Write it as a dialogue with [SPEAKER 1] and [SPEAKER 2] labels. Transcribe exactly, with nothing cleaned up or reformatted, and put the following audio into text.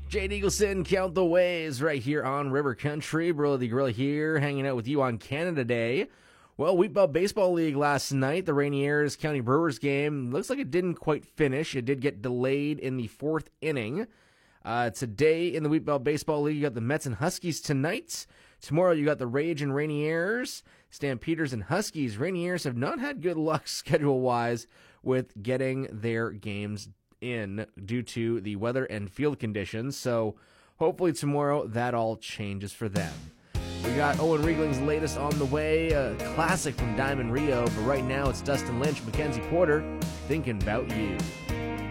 [SPEAKER 1] Jade Eagleson, Count the Ways, right here on River Country. Bro the Gorilla here, hanging out with you on Canada Day. Well, Wheat Belt Baseball League last night, the Rainiers County Brewers game, looks like it didn't quite finish. It did get delayed in the fourth inning. Uh, today in the Wheat Belt Baseball League, you got the Mets and Huskies tonight. Tomorrow you got the Rage and Rainiers, Stampeders and Huskies. Rainiers have not had good luck schedule-wise with getting their games in due to the weather and field conditions, so hopefully tomorrow that all changes for them. We got Owen Riegling's latest on the way, a classic from Diamond Rio, but right now it's Dustin Lynch, Mackenzie Porter, Thinking About You.